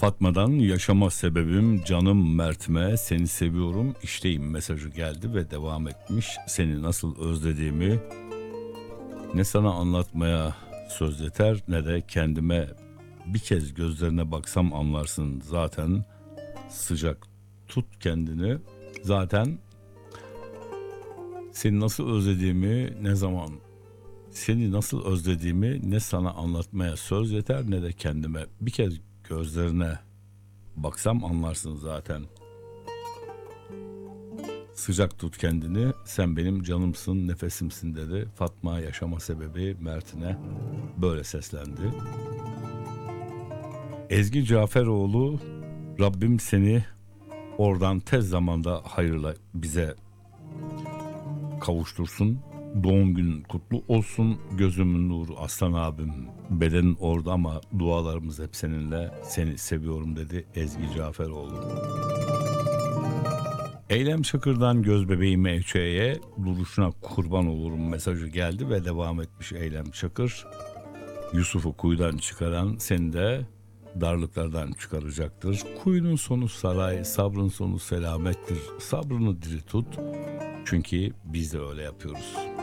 Fatma'dan yaşama sebebim canım Mert'ime seni seviyorum işteyim mesajı geldi ve devam etmiş. Seni nasıl özlediğimi ne sana anlatmaya söz yeter ne de kendime bir kez gözlerine baksam anlarsın zaten sıcak tut kendini zaten seni nasıl özlediğimi seni nasıl özlediğimi ne sana anlatmaya söz yeter ne de kendime bir kez gözlerine baksam anlarsın zaten. Sıcak tut kendini, sen benim canımsın, nefesimsin dedi. Fatma yaşama sebebi Mert'ine böyle seslendi. Ezgi Caferoğlu, Rabbim seni oradan tez zamanda hayırla bize kavuştursun. Doğum günün kutlu olsun. Gözümün nuru aslan abim. Bedenin orada ama dualarımız hep seninle. Seni seviyorum dedi Ezgi Caferoğlu. Eylem Çakır'dan göz bebeğim Ece'ye duruşuna kurban olurum mesajı geldi ve devam etmiş Eylem Çakır. Yusuf'u kuyudan çıkaran seni de darlıklardan çıkaracaktır. Kuyunun sonu saray, sabrın sonu selamettir. Sabrını diri tut. Çünkü biz de öyle yapıyoruz.